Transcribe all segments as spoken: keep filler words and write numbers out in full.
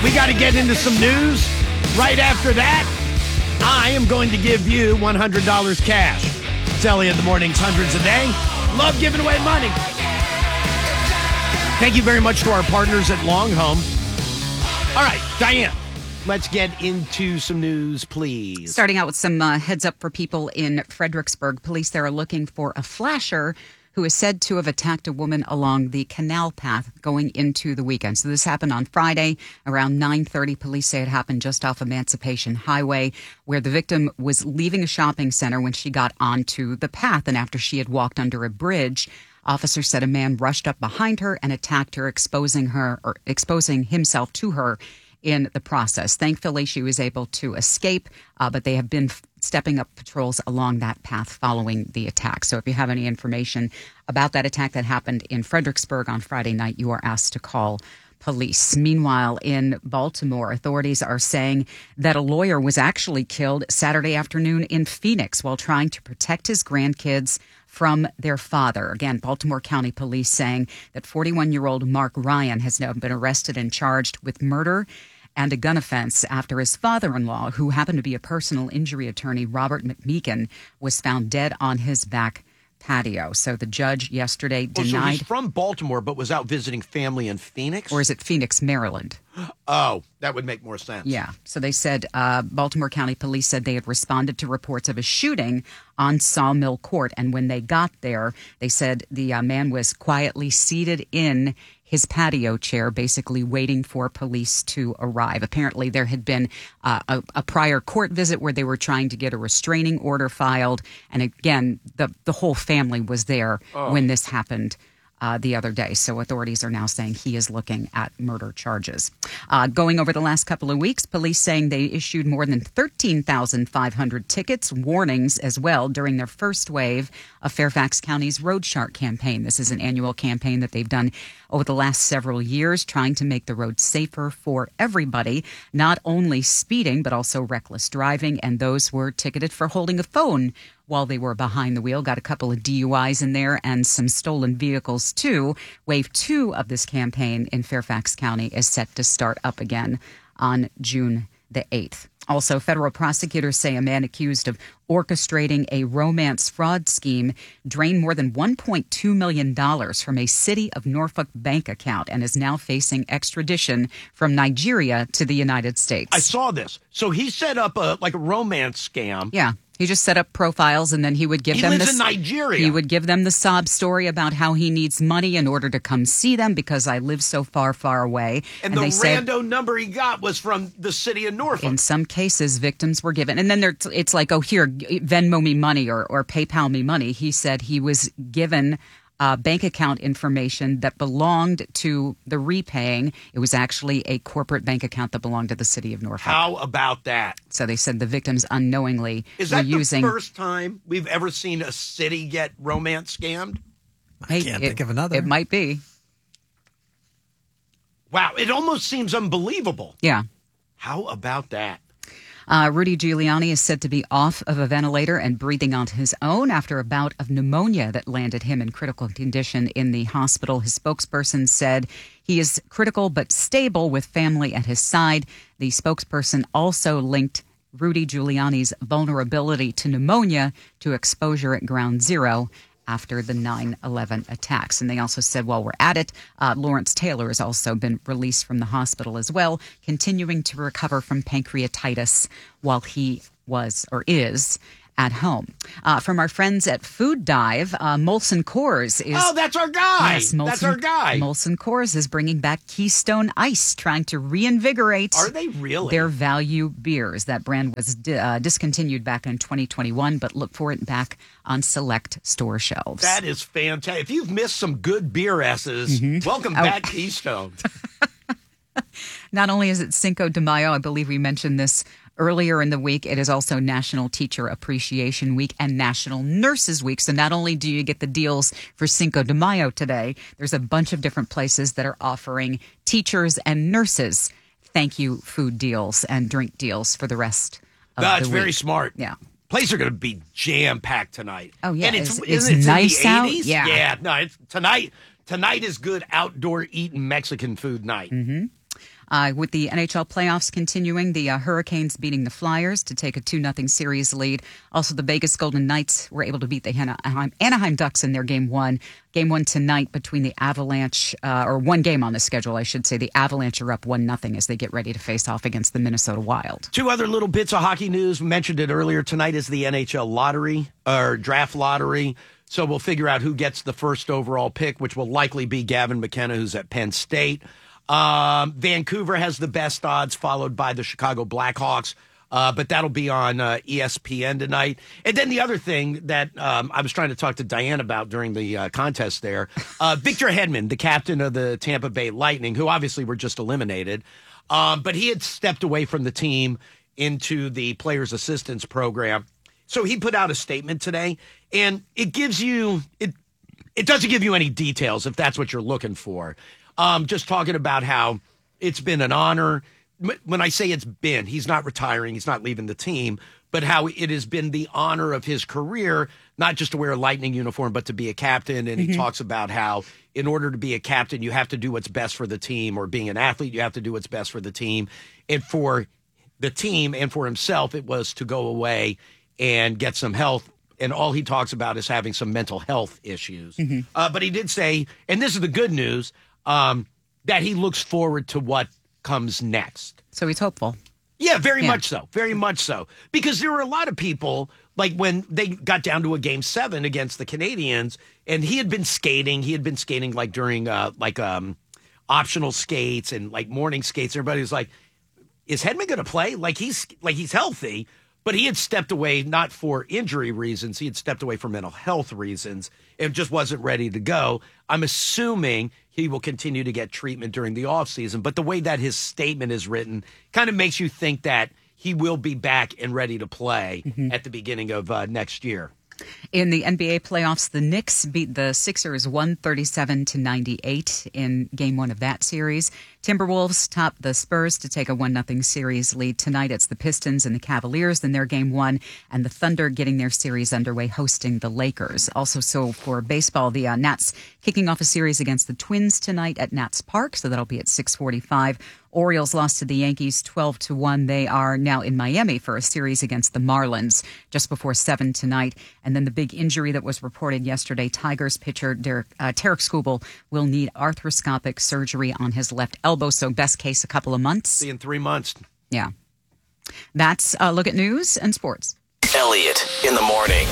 We got to get into some news. Right after that, I am going to give you one hundred dollars cash. It's Ellie in the Mornings, hundreds a day. Love giving away money. Thank you very much to our partners at Longhome. All right, Diane, let's get into some news, please. Starting out with some uh, heads up for people in Fredericksburg. Police there are looking for a flasher who is said to have attacked a woman along the canal path going into the weekend. So this happened on Friday around nine thirty. Police say it happened just off Emancipation Highway, where the victim was leaving a shopping center when she got onto the path. And after she had walked under a bridge, officers said a man rushed up behind her and attacked her, exposing her or exposing himself to her in the process. Thankfully, she was able to escape, uh, but they have been f- stepping up patrols along that path following the attack. So if you have any information about that attack that happened in Fredericksburg on Friday night, you are asked to call police. Meanwhile, in Baltimore, authorities are saying that a lawyer was actually killed Saturday afternoon in Phoenix while trying to protect his grandkids from their father. Again, Baltimore County Police saying that forty-one-year-old Mark Ryan has now been arrested and charged with murder and a gun offense after his father-in-law, who happened to be a personal injury attorney, Robert McMeekin, was found dead on his back patio. So the judge yesterday denied... Oh, so he's from Baltimore, but was out visiting family in Phoenix? Or is it Phoenix, Maryland? Oh, that would make more sense. Yeah. So they said uh, Baltimore County Police said they had responded to reports of a shooting on Sawmill Court. And when they got there, they said the uh, man was quietly seated in his patio chair, basically waiting for police to arrive. Apparently, there had been uh, a, a prior court visit where they were trying to get a restraining order filed. And again, the, the whole family was there oh. when this happened Uh, the other day. So authorities are now saying he is looking at murder charges. Uh, going over the last couple of weeks, police saying they issued more than thirteen thousand five hundred tickets, warnings as well, during their first wave of Fairfax County's Road Shark campaign. This is an annual campaign that they've done over the last several years, trying to make the road safer for everybody, not only speeding, but also reckless driving. And those were ticketed for holding a phone while they were behind the wheel. Got a couple of D U Is in there and some stolen vehicles, too. Wave two of this campaign in Fairfax County is set to start up again on June the eighth. Also, federal prosecutors say a man accused of orchestrating a romance fraud scheme drained more than one point two million dollars from a City of Norfolk bank account and is now facing extradition from Nigeria to the United States. I saw this. So he set up a like a romance scam. Yeah. He just set up profiles, and then he would give he them lives the, in Nigeria. He would give them the sob story about how he needs money in order to come see them because I live so far, far away. And, and the they rando said, number he got was from the City of Norfolk. In some cases, victims were given. And then there, it's like, oh, here, Venmo me money or, or PayPal me money. He said he was given Uh, bank account information that belonged to the repaying. It was actually a corporate bank account that belonged to the City of Norfolk. How about that? So they said the victims unknowingly Is that were the using... first time we've ever seen a city get romance scammed? I can't it, think of another. It might be. Wow, it almost seems unbelievable. Yeah. How about that? Uh, Rudy Giuliani is said to be off of a ventilator and breathing on his own after a bout of pneumonia that landed him in critical condition in the hospital. His spokesperson said he is critical but stable with family at his side. The spokesperson also linked Rudy Giuliani's vulnerability to pneumonia to exposure at Ground Zero after the nine eleven attacks. And they also said, while we're at it, uh, Lawrence Taylor has also been released from the hospital as well, continuing to recover from pancreatitis while he was or is at home. Uh, from our friends at Food Dive, uh, Molson Coors is... Oh, that's our guy. Yes, Molson, that's our guy. Molson Coors is bringing back Keystone Ice, trying to reinvigorate... Are they really? ...their value beers. That brand was di- uh, discontinued back in twenty twenty-one, but look for it back on select store shelves. That is fantastic. If you've missed some good beer S's, mm-hmm. welcome oh. back, Keystone. Not only is it Cinco de Mayo, I believe we mentioned this earlier in the week, it is also National Teacher Appreciation Week and National Nurses Week. So not only do you get the deals for Cinco de Mayo today, there's a bunch of different places that are offering teachers and nurses thank you food deals and drink deals for the rest of That's the week. very smart. Yeah. Places are going to be jam-packed tonight. Oh, yeah. And it's, it's, it's, it's nice in the out. eighties? Yeah. Yeah. No, it's tonight. Tonight is good outdoor eating Mexican food night. Mm-hmm. Uh, with the N H L playoffs continuing, the uh, Hurricanes beating the Flyers to take a two nothing series lead. Also, the Vegas Golden Knights were able to beat the Anaheim, Anaheim Ducks in their game one. Game one tonight between the Avalanche, uh, or one game on the schedule, I should say. The Avalanche are up one nothing as they get ready to face off against the Minnesota Wild. Two other little bits of hockey news. We mentioned it earlier. Tonight is the N H L lottery, or draft lottery. So we'll figure out who gets the first overall pick, which will likely be Gavin McKenna, who's at Penn State. Um, Vancouver has the best odds, followed by the Chicago Blackhawks. Uh, but that'll be on uh, E S P N tonight. And then the other thing that um, I was trying to talk to Diane about during the uh, contest there, uh, Victor Hedman, the captain of the Tampa Bay Lightning, who obviously were just eliminated, um, but he had stepped away from the team into the Players Assistance Program. So he put out a statement today, and it gives you it. It doesn't give you any details if that's what you're looking for. Um, just talking about how it's been an honor. When I say it's been, he's not retiring, he's not leaving the team, but how it has been the honor of his career, not just to wear a Lightning uniform, but to be a captain. And mm-hmm. he talks about how in order to be a captain, you have to do what's best for the team, or being an athlete, you have to do what's best for the team. And for the team and for himself, it was to go away and get some health. And all he talks about is having some mental health issues. Mm-hmm. Uh, but he did say, and this is the good news, um, that he looks forward to what comes next. So he's hopeful. Yeah, very yeah. much so. Very much so. Because there were a lot of people, like when they got down to a game seven against the Canadians, and he had been skating. He had been skating like during uh, like um, optional skates and like morning skates. Everybody was like, is Hedman going to play? Like he's like he's healthy. But he had stepped away not for injury reasons. He had stepped away for mental health reasons and just wasn't ready to go. I'm assuming he will continue to get treatment during the offseason. But the way that his statement is written kind of makes you think that he will be back and ready to play mm-hmm. at the beginning of uh, next year. In the N B A playoffs, the Knicks beat the Sixers one thirty-seven to ninety-eight in game one of that series. Timberwolves topped the Spurs to take a one nothing series lead. Tonight it's the Pistons and the Cavaliers in their game one, and the Thunder getting their series underway hosting the Lakers. Also, so for baseball, the uh, Nats kicking off a series against the Twins tonight at Nats Park, so that'll be at six forty-five. Orioles lost to the Yankees twelve to one. They are now in Miami for a series against the Marlins just before seven tonight. And then the big injury that was reported yesterday, Tigers pitcher Derek, uh, Tarek Skubal will need arthroscopic surgery on his left elbow. So best case, a couple of months. See in three months. Yeah. That's a look at news and sports. Elliot in the morning.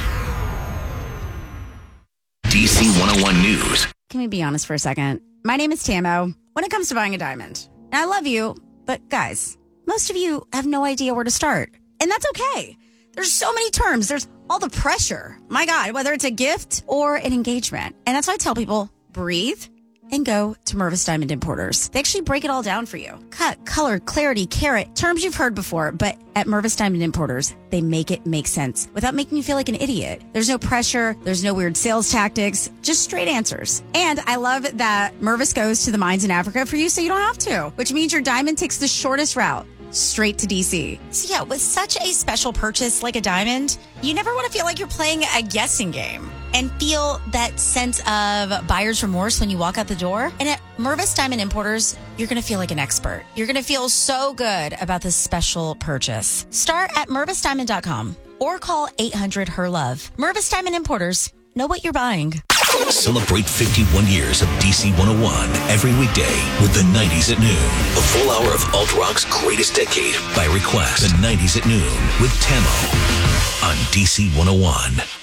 D C one oh one News. Can we be honest for a second? My name is Tamo. When it comes to buying a diamond, and I love you, but guys, most of you have no idea where to start. And that's okay. There's so many terms. There's all the pressure. My God, whether it's a gift or an engagement. And that's why I tell people, breathe and go to Mervis Diamond Importers. They actually break it all down for you. Cut, color, clarity, carat, terms you've heard before, but at Mervis Diamond Importers, they make it make sense without making you feel like an idiot. There's no pressure. There's no weird sales tactics, just straight answers. And I love that Mervis goes to the mines in Africa for you so you don't have to, which means your diamond takes the shortest route straight to D C. So yeah, with such a special purchase like a diamond, you never want to feel like you're playing a guessing game and feel that sense of buyer's remorse when you walk out the door. And at Mervis Diamond Importers, you're going to feel like an expert. You're going to feel so good about this special purchase. Start at Mervis Diamond dot com or call eight hundred her love. Mervis Diamond Importers, know what you're buying. Celebrate fifty-one years of D C one oh one every weekday with the nineties at noon. A full hour of alt rock's greatest decade by request. The nineties at noon with Tamo on D C one oh one.